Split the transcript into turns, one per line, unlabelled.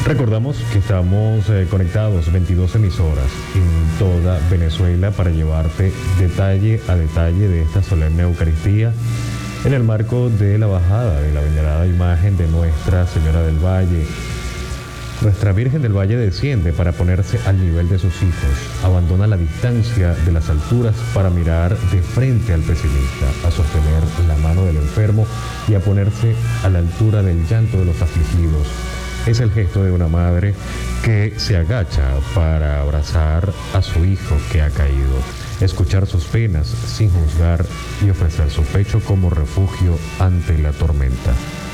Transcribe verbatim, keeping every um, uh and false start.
Recordamos que estamos eh, conectados veintidós emisoras en toda Venezuela para llevarte detalle a detalle de esta solemne Eucaristía en el marco de la bajada de la venerada imagen de Nuestra Señora del Valle. Nuestra Virgen del Valle desciende para ponerse al nivel de sus hijos, abandona la distancia de las alturas para mirar de frente al pesimista, a sostener la mano del enfermo y a ponerse a la altura del llanto de los afligidos. Es el gesto de una madre que se agacha para abrazar a su hijo que ha caído, escuchar sus penas sin juzgar y ofrecer su pecho como refugio ante la tormenta.